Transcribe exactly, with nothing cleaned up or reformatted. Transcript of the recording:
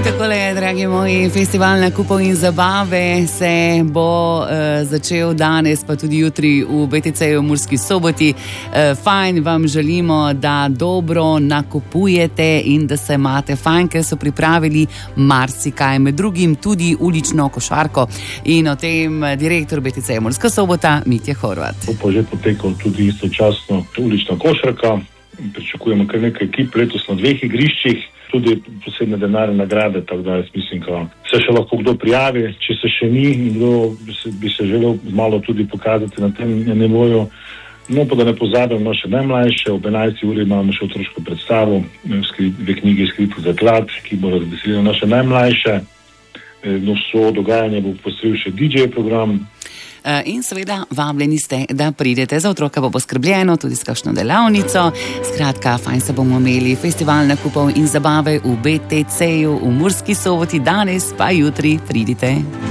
takole, dragi moji, festival nakupov in zabave se bo uh, začel danes, pa tudi jutri v B T C-ju v Murski Soboti. Uh, fajn vam želimo, da dobro nakupujete in da se imate fajn, ker so pripravili marsikaj, med drugim tudi ulično košarko. In o tem direktor B T C-ja Murska Sobota, Mitja Horvat. To pa že potekalo tudi istočasno ulična košarka. Pričakujemo kar nekaj ekip letos na dveh igriščih, tudi posebne denarne nagrade, tako da jaz mislim, da se še lahko kdo prijavi, če se še ni in kdo bi se, bi se želel malo tudi pokazati na tem nivoju. No, pa da ne pozabim naše najmlajše, ob enajsti uri imamo še otroško predstavo v knjigi Skriti zaklad, ki bo razveselila naše najmlajše. No, vso dogajanje bo postril še D J program. In seveda vabljeni ste, da pridete, za otroka bo poskrbljeno tudi s kakšno delavnico. Skratka, fajn se bomo imeli, festival nakupov in zabave v B T C-ju v Murski Soboti, danes pa jutri pridite.